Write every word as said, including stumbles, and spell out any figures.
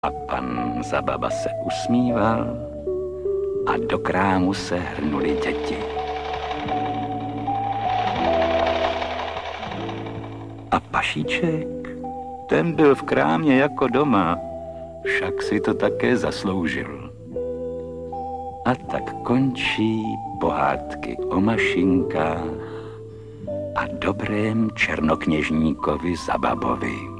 A pan za baba se usmíval a do krámu se hrnuli děti. A Pašíček, ten byl v krámě jako doma, však si to také zasloužil. A tak končí pohádky o mašinkách a dobrém černokněžníkovi za babovi.